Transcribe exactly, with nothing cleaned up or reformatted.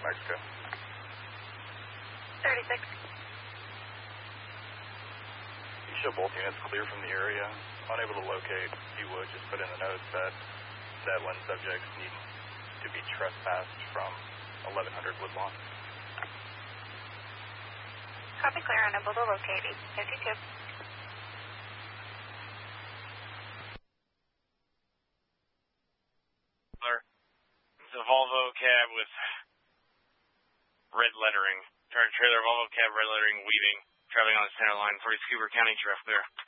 Mexico. thirty-six. You show both units clear from the area. Unable to locate, if you would, just put in the notes that Zetland subjects need to be trespassed from eleven hundred Woodlawn. Copy clear, unable to locate, eight fifty-two. It's a Volvo cab with red lettering. Turn trailer, Volvo cab, red lettering, weaving, traveling on the center line, forty Cooper County, traffic clear.